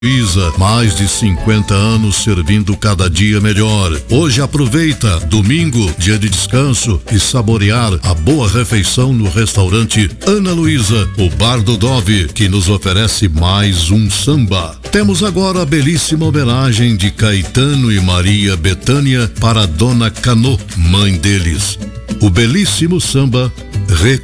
Luísa, mais de 50 anos servindo cada dia melhor. Hoje aproveita, domingo, dia de descanso, e saborear a boa refeição no restaurante Ana Luísa, o Bar do Dove, que nos oferece mais um samba. Temos agora a belíssima homenagem de Caetano e Maria Bethânia para Dona Canô, mãe deles. O belíssimo samba